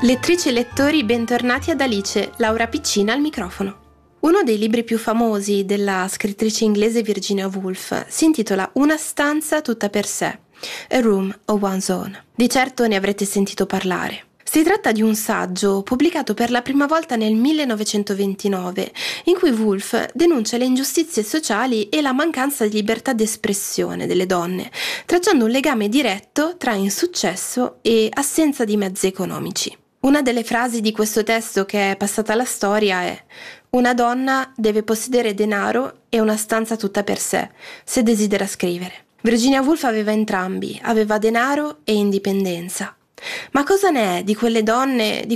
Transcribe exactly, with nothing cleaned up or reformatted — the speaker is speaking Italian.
Lettrici e lettori, bentornati ad Alice, Laura Piccina al microfono. Uno dei libri più famosi della scrittrice inglese Virginia Woolf si intitola Una stanza tutta per sé, A Room of One's Own. Di certo ne avrete sentito parlare. Si tratta di un saggio pubblicato per la prima volta nel millenovecentoventinove, in cui Woolf denuncia le ingiustizie sociali e la mancanza di libertà d'espressione delle donne, tracciando un legame diretto tra insuccesso e assenza di mezzi economici. Una delle frasi di questo testo che è passata alla storia è: una donna deve possedere denaro e una stanza tutta per sé, se desidera scrivere. Virginia Woolf aveva entrambi, aveva denaro e indipendenza. Ma cosa ne è di quelle donne di